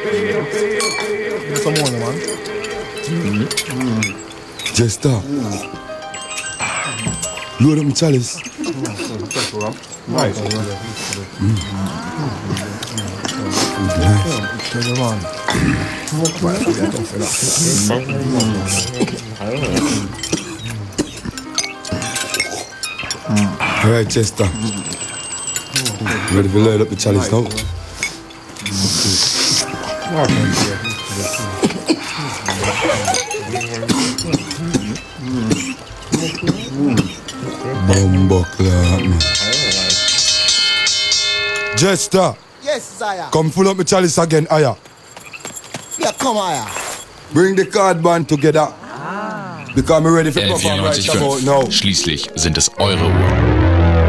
Some more, man. Jester. Load up my chalice. Nice. All right, Chester. Ready to load up the chalice now? Bumbuckler, man. Jester, Yes, sire. come full up my chalice again, Aya. Yeah, come here. Bring the card band together. Because I'm ready for perform right about now. Schließlich sind es eure Uhr.